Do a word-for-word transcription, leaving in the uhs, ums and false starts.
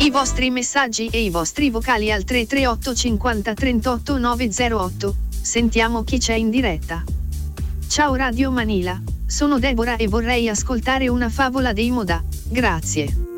I vostri messaggi e i vostri vocali al tre tre otto cinquanta trentotto novecentotto. Sentiamo chi c'è in diretta. Ciao Radio Manila, sono Deborah e vorrei ascoltare una favola dei Moda. Grazie.